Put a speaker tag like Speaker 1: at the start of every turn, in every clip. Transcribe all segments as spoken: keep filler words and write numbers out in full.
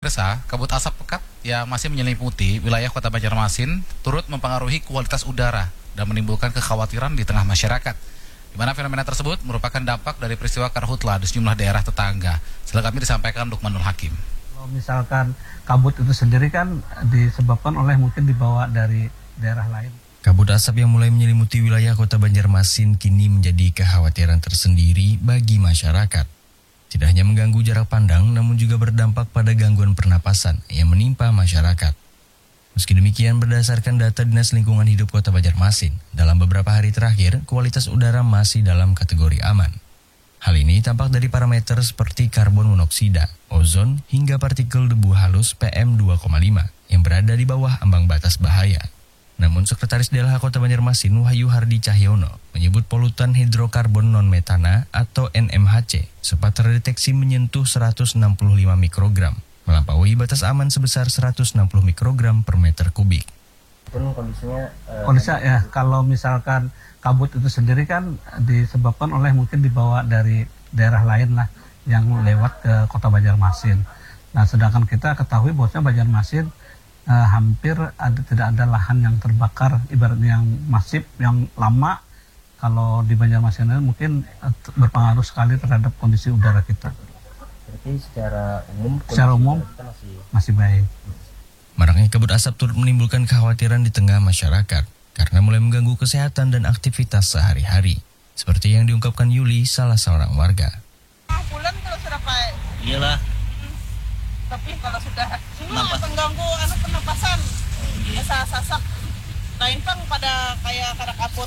Speaker 1: Pemirsa, kabut asap pekat yang masih menyelimuti wilayah Kota Banjarmasin turut mempengaruhi kualitas udara dan menimbulkan kekhawatiran di tengah masyarakat. Di mana fenomena tersebut merupakan dampak dari peristiwa karhutla di sejumlah daerah tetangga. Selengkapnya disampaikan Lukmanul Hakim.
Speaker 2: Kalau misalkan kabut itu sendiri kan disebabkan oleh mungkin dibawa dari daerah lain.
Speaker 3: Kabut asap yang mulai menyelimuti wilayah Kota Banjarmasin kini menjadi kekhawatiran tersendiri bagi masyarakat. Tidak hanya mengganggu jarak pandang, namun juga berdampak pada gangguan pernapasan yang menimpa masyarakat. Meski demikian, berdasarkan data Dinas Lingkungan Hidup Kota Banjarmasin, dalam beberapa hari terakhir, kualitas udara masih dalam kategori aman. Hal ini tampak dari parameter seperti karbon monoksida, ozon, hingga partikel debu halus P M dua koma lima yang berada di bawah ambang batas bahaya. Namun Sekretaris D L H Kota Banjarmasin Wahyu Hardi Cahyono menyebut polutan hidrokarbon non-metana atau N M H C sempat terdeteksi menyentuh seratus enam puluh lima mikrogram, melampaui batas aman sebesar seratus enam puluh mikrogram per meter kubik.
Speaker 2: Pun kondisinya uh, kondisinya ya kalau misalkan kabut itu sendiri kan disebabkan oleh mungkin dibawa dari daerah lain lah yang lewat ke Kota Banjarmasin. Nah, sedangkan kita ketahui bahwasanya Banjarmasin Uh, hampir ada, tidak ada lahan yang terbakar ibaratnya yang masif, yang lama. Kalau di Banjarmasin mungkin uh, berpengaruh sekali terhadap kondisi udara kita.
Speaker 4: Berarti secara umum,
Speaker 2: secara umum masih, masih baik.
Speaker 3: Maraknya kabut asap turut menimbulkan kekhawatiran di tengah masyarakat karena mulai mengganggu kesehatan dan aktivitas sehari-hari. Seperti yang diungkapkan Yuli, salah seorang warga.
Speaker 5: Bulan kalau sudah pakai.
Speaker 4: Iyalah.
Speaker 5: Tapi kalau sudah semua pengganggu anu pernapasan, asa sasak, lain pang pada kayak kada kaput.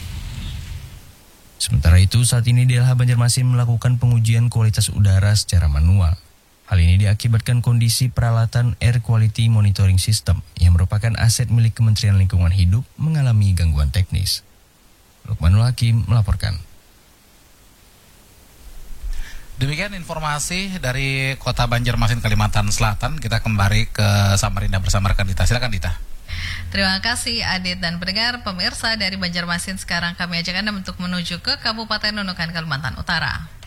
Speaker 3: Sementara itu, saat ini D L H Banjarmasin melakukan pengujian kualitas udara secara manual. Hal ini diakibatkan kondisi peralatan Air Quality Monitoring System yang merupakan aset milik Kementerian Lingkungan Hidup mengalami gangguan teknis. Lukmanul Hakim melaporkan.
Speaker 1: Demikian informasi dari Kota Banjarmasin, Kalimantan Selatan. Kita kembali ke Samarinda bersama rekan Dita. Silakan Dita.
Speaker 6: Terima kasih Adit dan pendengar pemirsa dari Banjarmasin. Sekarang kami ajak Anda untuk menuju ke Kabupaten Nunukan, Kalimantan Utara.